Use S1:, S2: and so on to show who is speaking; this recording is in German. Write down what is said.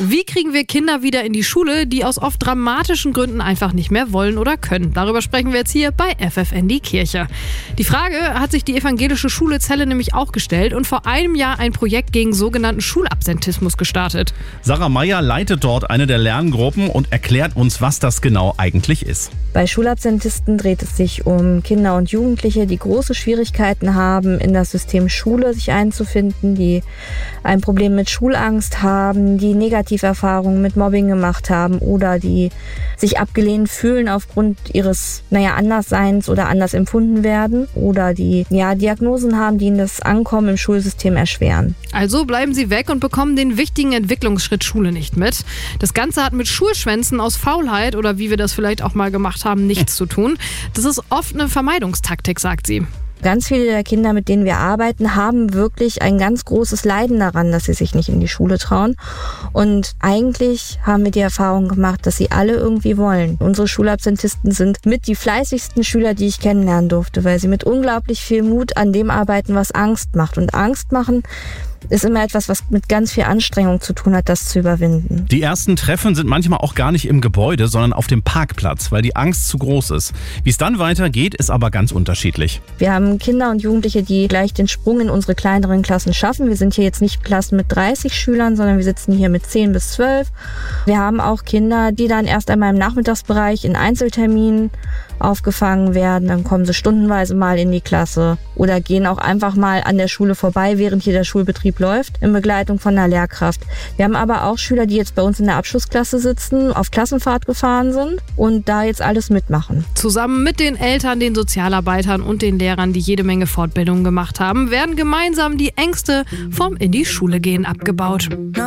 S1: Wie kriegen wir Kinder wieder in die Schule, die aus oft dramatischen Gründen einfach nicht mehr wollen oder können? Darüber sprechen wir jetzt hier bei FFN die Kirche. Die Frage hat sich die evangelische Schule Celle nämlich auch gestellt und vor einem Jahr ein Projekt gegen sogenannten Schulabsentismus gestartet.
S2: Sarah Meyer leitet dort eine der Lerngruppen und erklärt uns, was das genau eigentlich ist.
S3: Bei Schulabsentisten dreht es sich um Kinder und Jugendliche, die große Schwierigkeiten haben, in das System Schule sich einzufinden, die ein Problem mit Schulangst haben, die Negativerfahrungen mit Mobbing gemacht haben oder die sich abgelehnt fühlen aufgrund ihres Andersseins oder anders empfunden werden oder die Diagnosen haben, die ihnen das Ankommen im Schulsystem erschweren.
S1: Also bleiben sie weg und bekommen den wichtigen Entwicklungsschritt Schule nicht mit. Das Ganze hat mit Schulschwänzen aus Faulheit oder wie wir das vielleicht auch mal gemacht haben, nichts zu tun. Das ist oft eine Vermeidungstaktik, sagt sie.
S3: Ganz viele der Kinder, mit denen wir arbeiten, haben wirklich ein ganz großes Leiden daran, dass sie sich nicht in die Schule trauen. Und eigentlich haben wir die Erfahrung gemacht, dass sie alle irgendwie wollen. Unsere Schulabsentisten sind mit die fleißigsten Schüler, die ich kennenlernen durfte, weil sie mit unglaublich viel Mut an dem arbeiten, was Angst macht. Und Angst machen ist immer etwas, was mit ganz viel Anstrengung zu tun hat, das zu überwinden.
S2: Die ersten Treffen sind manchmal auch gar nicht im Gebäude, sondern auf dem Parkplatz, weil die Angst zu groß ist. Wie es dann weitergeht, ist aber ganz unterschiedlich.
S3: Wir haben Kinder und Jugendliche, die gleich den Sprung in unsere kleineren Klassen schaffen. Wir sind hier jetzt nicht Klassen mit 30 Schülern, sondern wir sitzen hier mit 10 bis 12. Wir haben auch Kinder, die dann erst einmal im Nachmittagsbereich in Einzelterminen aufgefangen werden. Dann kommen sie stundenweise mal in die Klasse oder gehen auch einfach mal an der Schule vorbei, während hier der Schulbetrieb läuft, in Begleitung von einer Lehrkraft. Wir haben aber auch Schüler, die jetzt bei uns in der Abschlussklasse sitzen, auf Klassenfahrt gefahren sind und da jetzt alles mitmachen.
S1: Zusammen mit den Eltern, den Sozialarbeitern und den Lehrern, die jede Menge Fortbildungen gemacht haben, werden gemeinsam die Ängste vom in die Schule gehen abgebaut.